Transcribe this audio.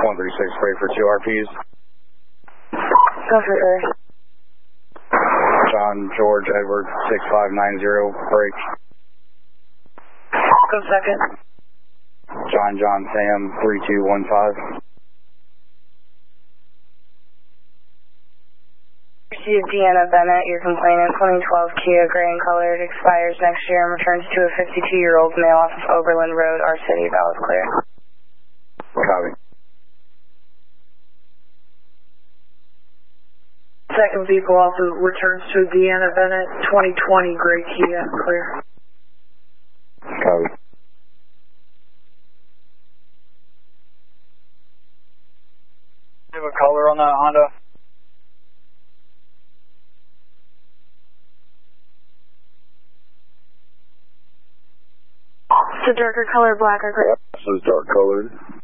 136, break for 2 RPs. Go for it. John George Edward 6590, break. Go second. John Sam 3215. Received Deanna Bennett, your complainant, 2012 Kia, gray and colored, expires next year and returns to a 52-year-old male off of Oberlin Road, our city, valid clear. Copy. Second vehicle also returns to Deanna Bennett, 2020 gray Kia, clear. Copy. Do you have a color on that Honda? It's a darker color, black or gray. This is dark colored.